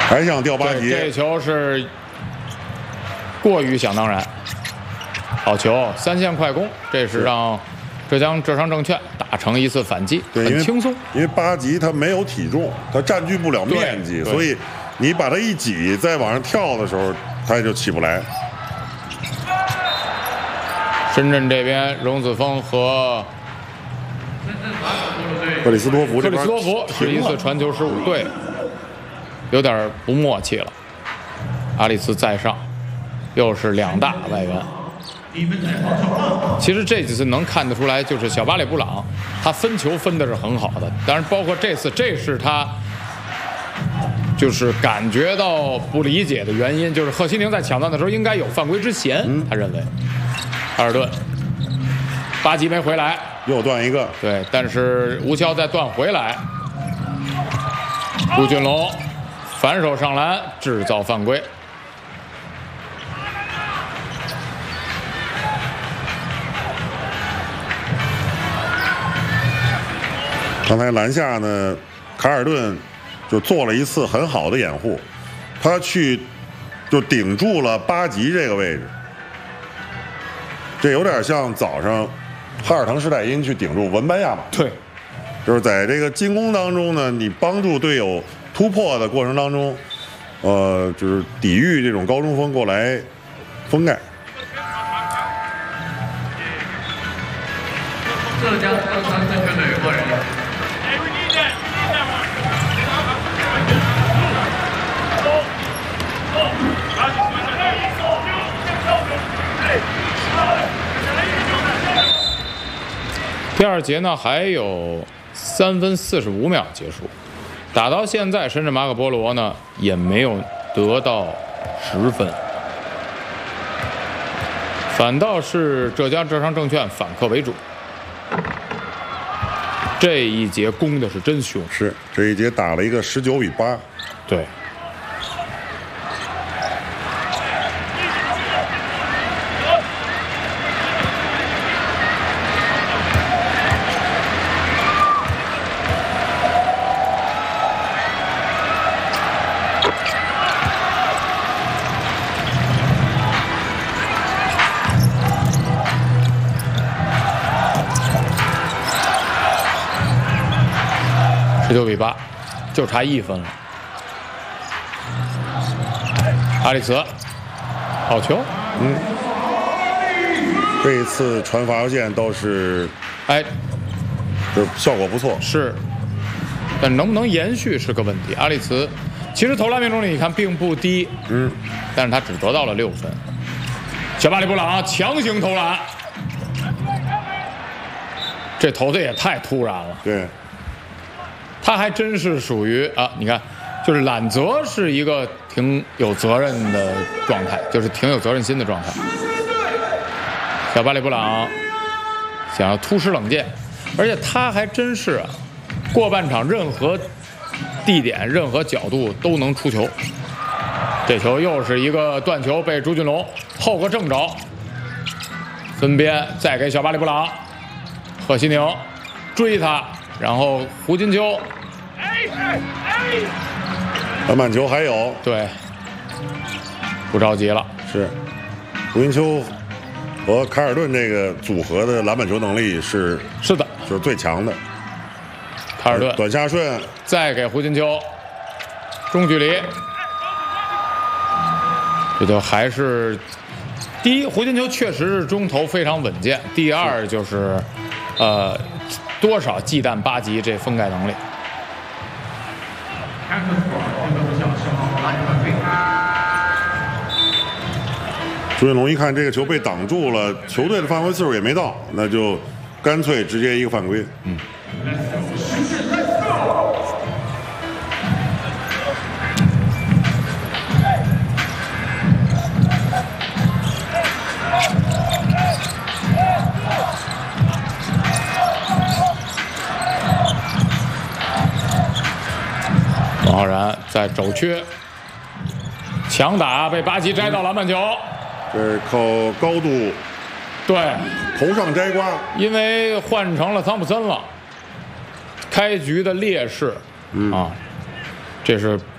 还想吊八级， 这球是过于想当然。好球，3线快攻，这是让浙江浙商证券打成一次反击，很轻松。 因为八级它没有体重，它占据不了面积，所以你把它一挤，再往上跳的时候，它也就起不来。 深圳这边，荣子峰和克里斯托弗是一次传球失误，对，有点不默契了。阿里茨再上，又是2大外援。其实这几次能看得出来，就是小巴里布朗他分球分的是很好的，当然包括这次，这是他就是感觉到不理解的原因，就是贺西宁在抢断的时候应该有犯规之嫌，他认为。哈尔顿，巴吉没回来， 又断一个， 对，但是吴潇再断回来，朱俊龙反手上篮制造犯规。 刚才篮下呢，卡尔顿就做了一次很好的掩护，他去就顶住了巴吉这个位置，这有点像早上哈尔滕施泰因去顶住文班亚马。 对， 就是在这个进攻当中呢，你帮助队友突破的过程当中，就是抵御这种高中锋过来封盖。 浙江浙商证券的有个人。 第2节呢还有3分45秒结束，打到现在，深圳马可波罗呢也没有得到10分，反倒是浙江浙商证券反客为主。这一节攻的是真凶， 是这一节打了一个19比8， 对。19比8，就差1分了。阿里茨，好球， 这一次传罚球线都是，就效果不错。 是，但能不能延续是个问题。阿里茨其实投篮命中率你看并不低，但是他只得到了6分。小巴里布朗强行投篮，这投的也太突然了。 对。 他还真是属于你看，就是揽责是一个挺有责任的状态，就是挺有责任心的状态。小巴里布朗想要突施冷箭，而且他还真是过半场任何地点、任何角度都能出球。这球又是一个断球，被朱俊龙后个正着，分边再给小巴里布朗，贺西宁追他。然后胡金秋， 篮板球还有， 对，不着急了。 是，胡金秋和凯尔顿这个组合的篮板球能力是的， 就是最强的。 凯尔顿短下顺， 再给胡金秋，中距离，这就还是第一，胡金秋确实是中投非常稳健。第二就是多少忌惮巴吉这封盖能力。 朱云龙一看这个球被挡住了，球队的犯规次数也没到，那就干脆直接一个犯规。 王浩然在肘缺强打，被巴吉摘到篮板球。 这是靠高度， 对， 头上摘瓜， 因为换成了汤普森了，开局的劣势这是